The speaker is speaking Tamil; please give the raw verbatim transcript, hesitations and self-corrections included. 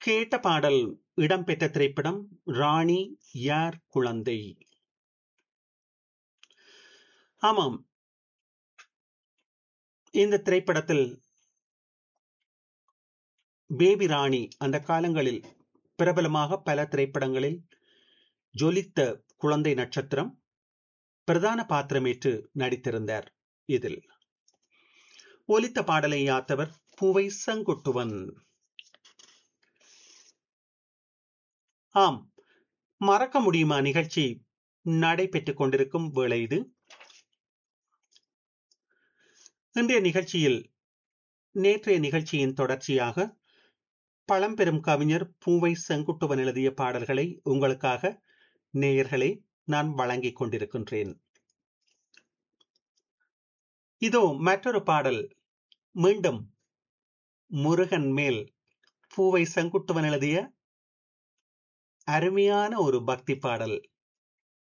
கேட்ட பாடல் இடம்பெற்ற திரைப்படம் ராணி யார் குழந்தை. ஆமாம், இந்த திரைப்படத்தில் பேபி ராணி அந்த காலங்களில் பிரபலமாக பல திரைப்படங்களில் ஜொலித்த குழந்தை நட்சத்திரம் பிரதான பாத்திரமேற்று நடித்திருந்தார். இதில் ஒலித்த பாடலை யாத்தவர் பூவை செங்குட்டுவன். ஆம், மறக்க முடியுமா நிகழ்ச்சி நடைபெற்றுக் கொண்டிருக்கும் வேளை இது. இன்றைய நிகழ்ச்சியில் நேற்றைய நிகழ்ச்சியின் தொடர்ச்சியாக பழம்பெரும் கவிஞர் பூவை செங்குட்டுவன் எழுதிய பாடல்களை உங்களுக்காக நேயர்களே நான் வழங்கிக் கொண்டிருக்கின்றேன். இதோ மற்றொரு பாடல், மீண்டும் முருகன் மேல் பூவை செங்குட்டுவன் எழுதிய அருமையான ஒரு பக்தி பாடல்.